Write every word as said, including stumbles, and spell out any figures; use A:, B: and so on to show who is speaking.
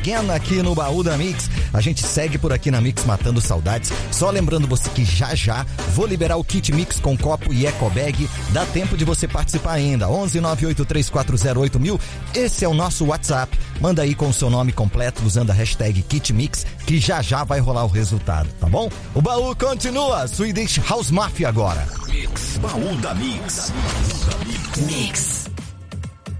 A: again aqui no Baú da Mix. A gente segue por aqui na Mix matando saudades. Só lembrando você que já já vou liberar o kit Mix com copo e eco bag. Dá tempo de você participar ainda. onze nove oito três quatro zero oito mil. Esse é o nosso WhatsApp. Manda aí com o seu nome completo usando a hashtag kit Mix, que já já vai rolar o resultado, tá bom? O baú continua. Swedish House Mafia agora.
B: Mix, Baú da Mix. Mix.